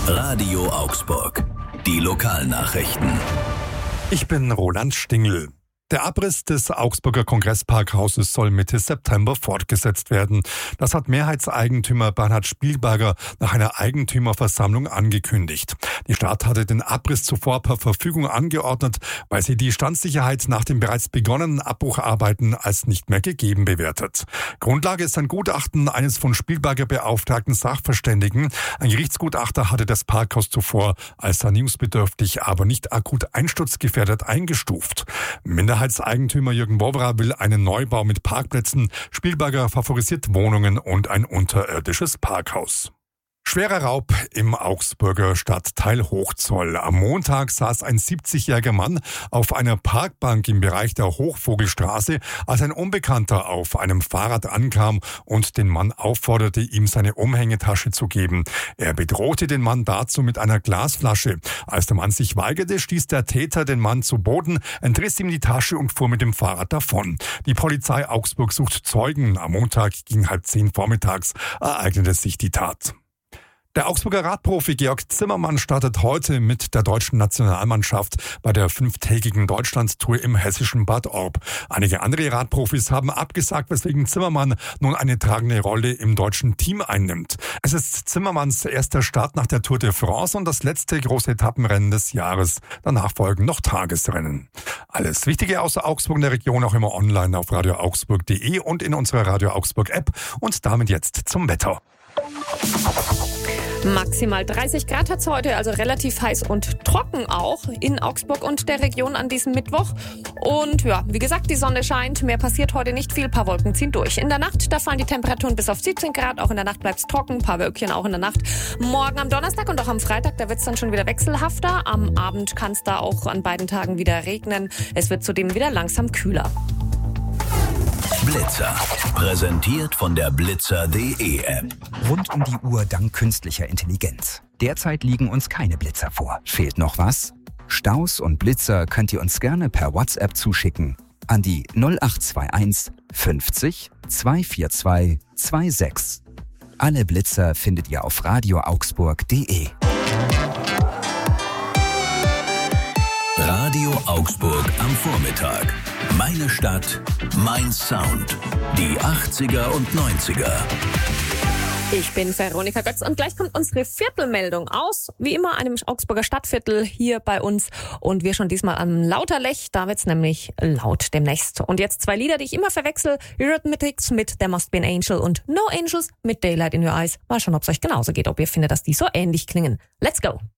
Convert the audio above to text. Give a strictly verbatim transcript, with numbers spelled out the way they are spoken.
Radio Augsburg. Die Lokalnachrichten. Ich bin Roland Stingl. Der Abriss des Augsburger Kongressparkhauses soll Mitte September fortgesetzt werden. Das hat Mehrheitseigentümer Bernhard Spielberger nach einer Eigentümerversammlung angekündigt. Die Stadt hatte den Abriss zuvor per Verfügung angeordnet, weil sie die Standsicherheit nach den bereits begonnenen Abbrucharbeiten als nicht mehr gegeben bewertet. Grundlage ist ein Gutachten eines von Spielberger beauftragten Sachverständigen. Ein Gerichtsgutachter hatte das Parkhaus zuvor als sanierungsbedürftig, aber nicht akut einsturzgefährdet eingestuft. Minderheitseigentümer Jürgen Wowra will einen Neubau mit Parkplätzen. Spielberger favorisiert Wohnungen und ein unterirdisches Parkhaus. Schwerer Raub im Augsburger Stadtteil Hochzoll. Am Montag saß ein siebzigjähriger Mann auf einer Parkbank im Bereich der Hochvogelstraße, als ein Unbekannter auf einem Fahrrad ankam und den Mann aufforderte, ihm seine Umhängetasche zu geben. Er bedrohte den Mann dazu mit einer Glasflasche. Als der Mann sich weigerte, stieß der Täter den Mann zu Boden, entriss ihm die Tasche und fuhr mit dem Fahrrad davon. Die Polizei Augsburg sucht Zeugen. Am Montag gegen halb zehn vormittags ereignete sich die Tat. Der Augsburger Radprofi Georg Zimmermann startet heute mit der deutschen Nationalmannschaft bei der fünftägigen Deutschlandtour im hessischen Bad Orb. Einige andere Radprofis haben abgesagt, weswegen Zimmermann nun eine tragende Rolle im deutschen Team einnimmt. Es ist Zimmermanns erster Start nach der Tour de France und das letzte große Etappenrennen des Jahres. Danach folgen noch Tagesrennen. Alles Wichtige aus Augsburg in der Region auch immer online auf radio augsburg punkt de und in unserer Radio Augsburg App. Und damit jetzt zum Wetter. Maximal dreißig Grad hat es heute, also relativ heiß und trocken auch in Augsburg und der Region an diesem Mittwoch. Und ja, wie gesagt, die Sonne scheint, mehr passiert heute nicht viel, ein paar Wolken ziehen durch. In der Nacht, da fallen die Temperaturen bis auf siebzehn Grad, auch in der Nacht bleibt es trocken, ein paar Wölkchen auch in der Nacht. Morgen am Donnerstag und auch am Freitag, da wird es dann schon wieder wechselhafter. Am Abend kann es da auch an beiden Tagen wieder regnen. Es wird zudem wieder langsam kühler. Blitzer. Präsentiert von der blitzer punkt de App. Rund um die Uhr dank künstlicher Intelligenz. Derzeit liegen uns keine Blitzer vor. Fehlt noch was? Staus und Blitzer könnt ihr uns gerne per WhatsApp zuschicken an die null acht zwei eins fünfzig zweihundertvierundzwanzig sechsundzwanzig. Alle Blitzer findet ihr auf radio augsburg punkt de. Radio Augsburg am Vormittag. Meine Stadt, mein Sound. Die achtziger und neunziger. Ich bin Veronika Götz und gleich kommt unsere Viertelmeldung aus. Wie immer einem Augsburger Stadtviertel hier bei uns. Und wir schon diesmal am Lauterlech. Da wird's nämlich laut demnächst. Und jetzt zwei Lieder, die ich immer verwechsel. Eurythmics mit There Must Be an Angel und No Angels mit Daylight in Your Eyes. Mal schauen, ob es euch genauso geht. Ob ihr findet, dass die so ähnlich klingen. Let's go!